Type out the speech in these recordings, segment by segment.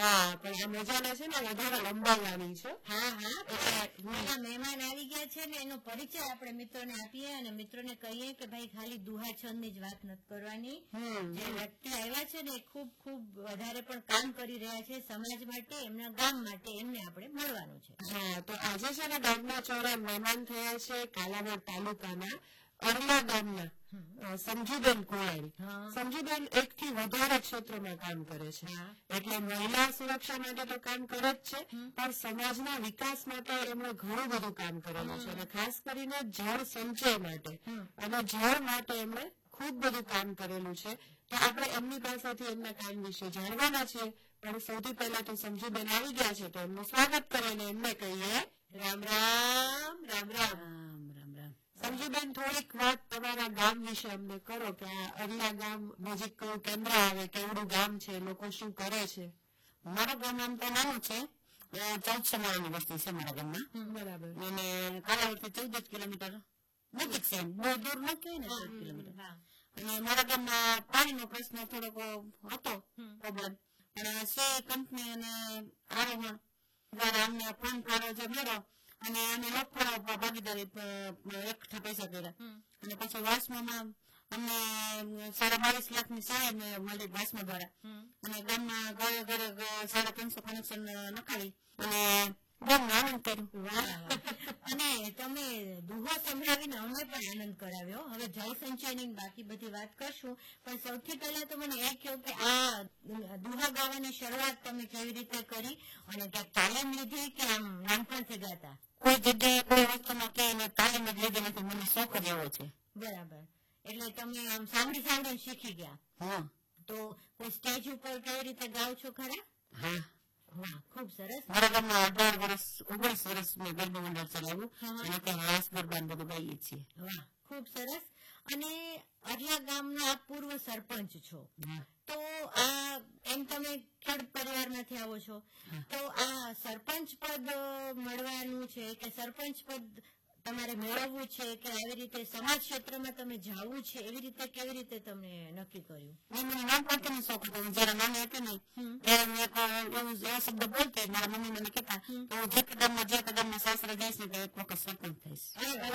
હા, પણ આ મજાના છે ને વધારે લંબાવવાની છે. હા હા, મહેમાન આવી ગયા છે ને એનો પરિચય આપણે મિત્રોને આપીએ અને મિત્રોને કહીએ કે ભાઈ ખાલી દુહા છંદ ની જ વાત નથી કરવાની. જે વ્યક્તિ આવ્યા છે ને એ ખૂબ ખૂબ વધારે પણ કામ કરી રહ્યા છે સમાજ માટે, એમના ગામ માટે, એમને આપણે મળવાનું છે. હા, તો આજે છે ને ગામના ચોરા મહેમાન થયા છે કાલાવાડ તાલુકાના અરલા ગામના સમજુબેન કુવાડી. સમજુબેન 1 થી વધારે ક્ષેત્રોમાં કામ કરે છે, એટલે મહિલા સુરક્ષા માટે તો કામ કરે જ છે, પણ સમાજના વિકાસ માટે એમણે ઘણું બધું કામ કરેલું છે અને ખાસ કરીને જળ સંચય માટે અને જળ માટે એમણે ખૂબ બધું કામ કરેલું છે. તો આપણે એમની પાસેથી એમના કામ વિશે જાણવાના છે, પણ સૌથી પહેલા તો સમજુબેન આવી ગયા છે તો એમનું સ્વાગત કરીને એમને કહીએ રામ રામ. રામ રામ. સમજુબેન, થોડીક વાત તમારા ગામ વિશે અમને કરો કે આ અરલા ગામ નજીક કયું કેન્દ્ર આવે, કેવડું ગામ છે, લોકો શું કરે છે? મારું ગામ આમ તો નાનું છે, 1400 માળની વસ્તી છે મારા ગામમાં. બરાબર. અને કાલાવડથી 14 કિલોમીટર નજીક છે, બહુ દૂર નથી ને 14 કિલોમીટર. અને મારા ગામમાં પાણીનો પ્રશ્ન થોડોક હતો પ્રોબ્લેમ, પણ સી કંપની અને આરોહણ દ્વારા અમને ફોન કાર્ડ જે મળ્યો અને અમે લખવા ભાગીદારી એકઠા પૈસા કર્યા અને પછી વાસમાં અમને 22.5 લાખની સહાય મળી વાસમાં દ્વારા અને ગામમાં ઘરે ઘરે 350 કનેક્શન નખાવી અને ગામનો આનંદ કર્યો. અને તમે દુહા સંભળાવીને અમે પણ આનંદ કરાવ્યો. હવે જળ સંચયની બાકી બધી વાત કરશું, પણ સૌથી પહેલા તો મને એ કહો કે આ દુહા ગાવાની શરૂઆત તમે કેવી રીતે કરી અને ક્યાંક તાલીમ લીધી કે આમ નાનપણથી ગાતા? કોઈ જગ્યાએ કોઈ વસ્તુમાં કે તાલીમ જ લીધી નથી, મને શોખ જ એવો છે. બરાબર, એટલે તમે આમ સાંભળી સાંભળી શીખી ગયા. હા. તો કોઈ સ્ટેજ ઉપર કેવી રીતે ગાવ છો ખરા? હા. વાહ, ખૂબ સરસ. મારા ગામમાં 19 વર્ષ મેં ગરબા મંડળ ચલાવ્યું અને ત્યાં રાસ ગરબા બધું ગાઈએ છીએ. વાહ, ખૂબ સરસ. અને અરલા ગામના પૂર્વ સરપંચ છો, તો આ એમ તમે ખેડૂત પરિવારમાંથી આવો છો, તો આ સરપંચ પદ મળવાનું છે કે સરપંચ પદ તમારે મેળવવું છે કે આવી રીતે સમાજ ક્ષેત્રમાં તમે જવું છે, એવી રીતે કેવી રીતે તમે નક્કી કર્યું? મને નાનપણથી શોખ હતો. જયારે નાની હતી ને ત્યારે મેં એવો શબ્દ બોલતી, મારા મમ્મી મને કહેતા કે જે કદમમાં સાસરે જઈશ ને તો એક વખત સરપંચ થઈશ.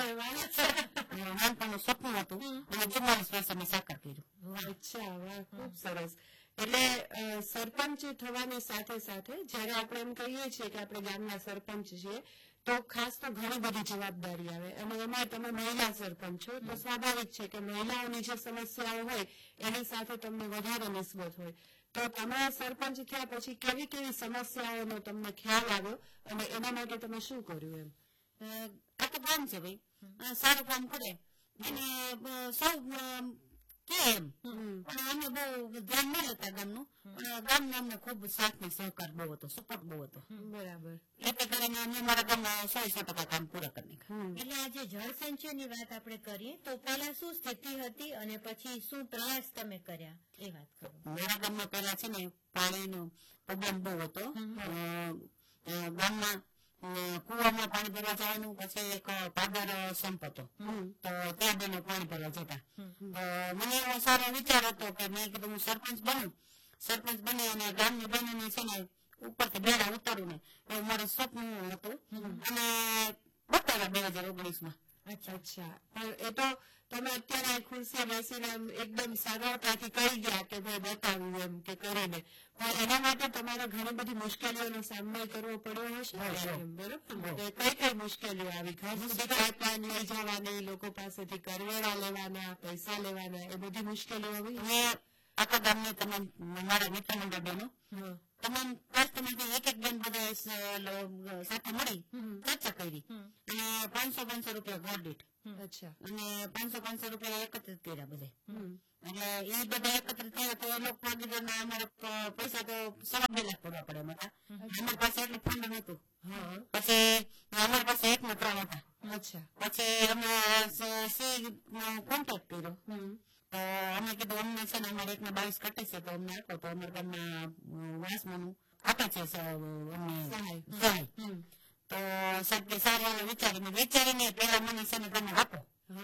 નાનપણનું સપનું હતું અને 44 વર્ષે મેં સાકાર કર્યું. અચ્છા, વાહ, ખૂબ સરસ. એટલે સરપંચ થવાની સાથે સાથે જયારે આપણે એમ કહીએ છીએ કે આપણે ગામના સરપંચ છીએ તો ખાસ તો ઘણી બધી જવાબદારી આવે અને એમાં તમે મહિલા સરપંચ છો તો સ્વાભાવિક છે કે મહિલાઓની જે સમસ્યાઓ હોય એની સાથે તમને વધારે નિસ્બત હોય. તો તમે સરપંચ થયા પછી કેવી કેવી સમસ્યાઓનો તમને ખ્યાલ આવ્યો અને એના માટે તમે શું કર્યું? એમ આ તો ગામ છે ભાઈ, સારું કામ કરે અને સૌ કેમ પણ અમે બહુ ધ્યાન ન લેતા ગામનું, પણ ગામને અમને ખૂબ સાથ ને સહકાર બહુ હતો, સપોર્ટ બહુ હતો. બરાબર. એટલે કરીને અમે મારા ગામમાં 100% કામ પૂરા કરી નાખ્યા. એટલે આજે જળ સંચયની વાત આપણે કરીએ તો પહેલા શું સ્થિતિ હતી અને પછી શું પ્રયાસ તમે કર્યા એ વાત કરો. મારા ગામમાં પહેલા છે ને પાણીનો પ્રોબ્લેમ બહુ હતો. ગામમાં કુવામાં પાણી ભરવા જવાનું, પછી એક પાદર સંપ હતો તો ત્યાં બેનો પાણી ભરવા જતા. મને એવો સારો વિચાર હતો કે મેં કીધું હું સરપંચ બની અને ગામની બહેનોને છે ને ઉપરથી બેડા ઉતારું ને એવું મારું સપનું હતું અને બતાવ્યા 2019માં. અચ્છા, એ તો તમે અત્યારે ખુરશી બેસીને એકદમ સરળતાથી કહી ગયા કે ભાઈ બતાવ્યું એમ કે કરીને, પણ એના માટે તમારે ઘણી બધી મુશ્કેલીઓનો સામનો કરવો પડ્યો હશે. બરોબર, કઈ મુશ્કેલીઓ આવી? ઘર સુધી પાઇપલાઇન લઈ જવાની, લોકો પાસેથી કરવેરા લેવાના, પૈસા લેવાના, એ બધી મુશ્કેલીઓ આવી? આખા ગામની તમામ મારા મિત્ર મંડળ બહેનો તમામ કાસ્ટમાંથી એક એક બેન બધા સાથે મળી ચર્ચા કરી અને 500 રૂપિયા ઘર દીઠ. અચ્છા. અને 500 રૂપિયા એકત્રિત કર્યા બધે. એટલે એ બધા એકત્રિત થયા તો એ લોકો ભાગીદારના અમારે પૈસા તો 2.5 લાખ પડવા પડે એમાં. અમારી પાસે એટલું ફંડ નહોતું. પછી અમારી પાસે 1 ને 3 હતા. અચ્છા. પછી અમે કોન્ટેક્ટ કર્યો તો અમે કીધું અમને છે ને અમારે 1 ને 22 કટે છે તો અમને આપો તો અમારા ગામના વાસમાનું આપે છે અમને સહાય. તો સાહેબ કે સારું વિચારીને પેલા મને છે ને તમે આપો.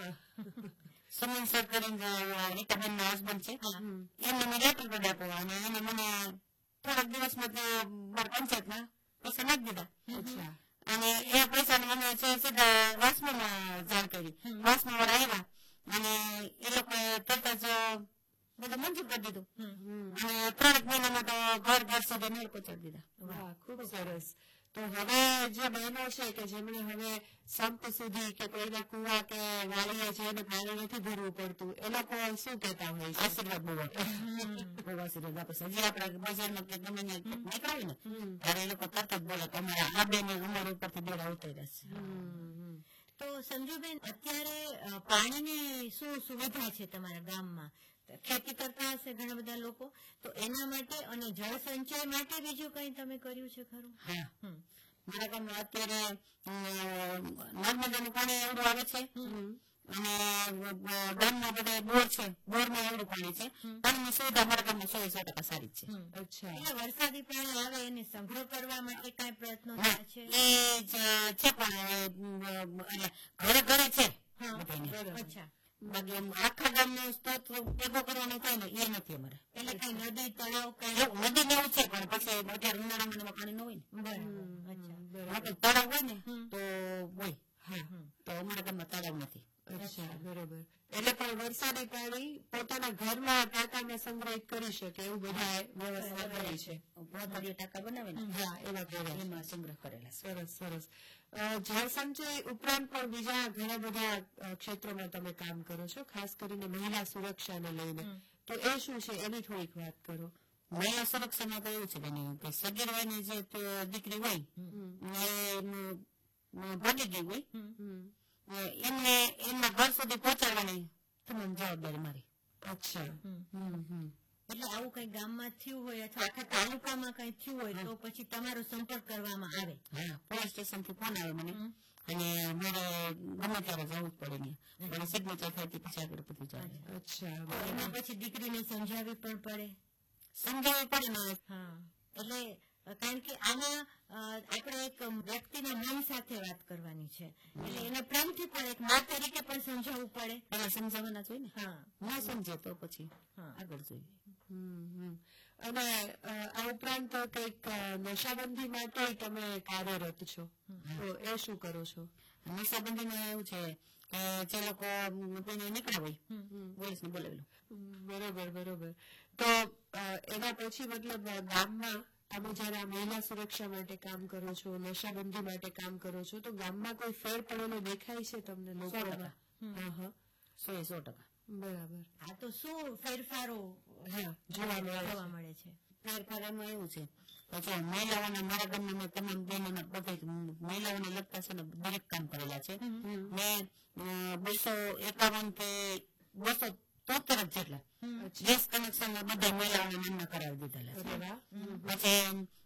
સુમન સર કરીને રીટાબેન ના હસબન્ડ છે એમને મેં લેટર પેડ આપો અને એને મને થોડો 5 દિવસમાં મારા પંચાયતમાં પૈસા નાખી દીધા. અચ્છા. અને એ પૈસાને અમે સીધા વાસ્મોમાં જાણ કરી. વાસ્મો વાળા આવ્યા અને એ લોકોએ તરત જ બધું મંજૂર કરી દીધું. અને 3 મહિનામાં તો ઘર સુધી નળ પહોંચાડી દીધા. વાહ, ખૂબ સરસ. તો હવે જે બહેનો છે કે જેમણે હવે સંપ સુધી કે કોઈના કુવા કે વાળીએ જઈને પાણી નથી ભરવું પડતું, એ લોકો શું કહેતા હોય છે? આશીર્વાદ બહુ બહુ આશીર્વાદ આપે છે. હજી આપણે બજારમાં કે ગમે નીકળાવી ને ત્યારે એ લોકો તરત જ બોલે કે અમારા આ બેન અમારા ઉપરથી બેડા ઉતરી રહેશે. તો સંજુબેન, અત્યારે પાણીની શું સુવિધા છે તમારા ગામમાં? ખેતી કરતા હશે ઘણા બધા લોકો, તો એના માટે અને જળ સંચય માટે બીજું કઈ તમે કર્યું છે ખરું? હા, મારા ગામમાં અત્યારે નર્મદાનું પાણી એવડું આવે છે અને ગામમાં બધા બોર છે, બોરમાં એવડું પાણી છે. પાણીની સુવિધા મારા ગામમાં 100% સારી જ છે. અચ્છા. એટલે વરસાદી પાણી આવે એને સંગ્રહ કરવા માટે કઈ પ્રયત્નો થયા છે? એ જ છે પણ ઘરે ઘરે છે બધાને. અચ્છા. બાકી આખા ગામનો સ્ત્રોત ભેગો કરવાનો થાય ને એ નથી અમારે. એટલે કઈ નદી તળાવ કઈ? નદી ને એવું છે પણ પછી અત્યારે ઉનાળામાં પાણી ન હોય ને. બરાબર. આપણે તળાવ હોય ને તો હોય. તો અમારા ગામમાં તળાવ નથી. અચ્છા, બરોબર. એટલે પણ વરસાદી પાણી પોતાના ઘરમાં ટાંકામાં સંગ્રહિત કરી શકે એવું બધા વ્યવસ્થા કરી છે. પોતાની ટાંકા બનાવે ને હા, એવા કર્યા છે. એમાં સંગ્રહ કરેલા છે. સરસ, સરસ. જળ સંચય ઉપરાંત પણ બીજા ઘણા બધા ક્ષેત્રોમાં તમે કામ કરો છો, ખાસ કરીને મહિલા સુરક્ષાને લઈને. તો એ શું છે એની થોડીક વાત કરો. મહિલા સુરક્ષામાં તો એવું છે કે સગીર વયની જે દીકરી હોય ભાગી ગઈ હોય એમને એમના ઘર સુધી પહોંચાડવાની તમામ જવાબદારી મારી. અચ્છા. એટલે આવું કઈ ગામમાં થયું હોય અથવા આખા તાલુકામાં કઈ થયું હોય તો પછી તમારો સંપર્ક કરવામાં આવે? હા, પોલીસ સ્ટેશન થી ફોન આવે મને અને મારે ગમે ત્યારે જવું જ પડે ને મને સિગ્નેચર થાય પછી આગળ બધું ચાલે. અચ્છા. એમાં પછી દીકરીને સમજાવવી પણ પડે? સમજાવવી પડે ને. હા, એટલે કારણ કે આમાં આપણે એક વ્યક્તિના મન સાથે વાત કરવાની છે એટલે એને પ્રેમથી પણ એક મા તરીકે પણ સમજાવવું પડે. પેલા સમજાવવાના જોઈએ ને. હા, ના સમજે તો પછી આગળ જોઈએ. અને આ ઉપરાંત કઈક નશાબંધી માટે તમે કાર્યરત છો, તો એ શું કરો છો? નશાબંધીમાં એવું છે કે જે લોકો નીકળ્યા હોય પોલીસને બોલાવેલું. બરોબર. તો એના પછી મતલબ ગામમાં તમે જયારે આ મહિલા સુરક્ષા માટે કામ કરો છો, નશાબંધી માટે કામ કરો છો, તો ગામમાં કોઈ ફેર પડેલો દેખાય છે તમને લોકોમાં? 100%. બરાબર. આ તો શું ફેરફારો જોવા મળે છે? ફેરફારમાં એવું છે પછી મહિલાઓના મારા ગામમાં તમામ બહેનોના બધા મહિલાઓને લગતા છે ને દરેક કામ કરેલા છે. મેં 251 કે 273 જેટલા ગેસ કનેક્શન બધા મહિલાઓને નામના કરાવી દીધેલા છે. પછી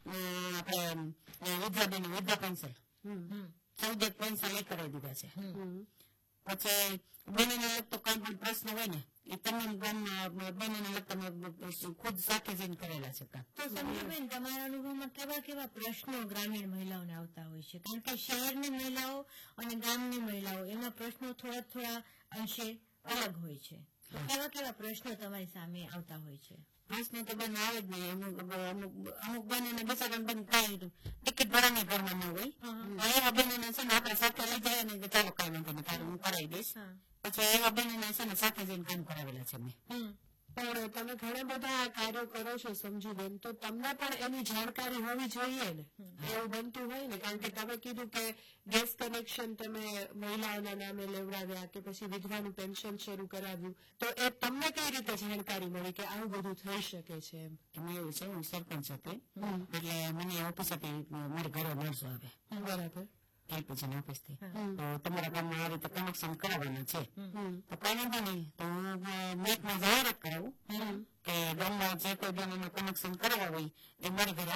આપણે વિદ્યાબેન વિદ્યા પેન્શન 14 પેન્શન એ કરાવી દીધા છે. પછી બહેનોને લગતો કઈ પણ પ્રશ્ન હોય ને એ તમામ ગામમાં બહેનોને લગતા ખુદ સાથે જઈને કરેલા છે કામ. તો સંજુબેન, તમારા અનુભવમાં કેવા કેવા પ્રશ્નો ગ્રામીણ મહિલાઓને આવતા હોય છે? કારણ કે શહેરની મહિલાઓ અને ગામની મહિલાઓ એમાં પ્રશ્નો થોડા અંશે અલગ હોય છે. કેવા કેવા પ્રશ્નો તમારી સામે આવતા હોય છે? પ્રશ્ન તો બેન આવે જ નહીં. અમુક બહેનોને બિચારા બેન કઈ ટિકિટ ભરાની ઘરમાં ન હોય એવા બહેનોને છે ને આપણે સાથે લઈ જાય ને કે ચાલો કઈ નથી તારું હું કરાવી દઈશ. પછી એવા બહેનોને છે ને સાથે જઈને કામ કરાવેલા છે મેં. પણ તમે ઘણા બધા કાર્યો કરો છો સમજુબેન, તો તમને પણ એની જાણકારી હોવી જોઈએ ને, એવું બનતું હોય ને. કારણ કે તમે કીધું કે ગેસ કનેક્શન તમે મહિલાઓના નામે લેવડાવ્યા કે પછી વિધવાનું પેન્શન શરૂ કરાવ્યું, તો એ તમને કઈ રીતે જાણકારી મળી કે આવું બધું થઈ શકે છે? એમાં એવું છે હું સરપંચ હતી એટલે મને ઓફિસ હતી મારે ઘરે માણસો આવે. બરાબર. એલપીજી ની ઓફિસ થી તો તમારા ગામમાં આ રીતે કનેક્શન કરાવવાના છે તો કઈ વાંધો નહીં તો મેકમાં જાહેરાત કરાવું કે ગામમાં જે કોઈ બેન કનેક્શન કરાવવા હોય એ મારી ઘરે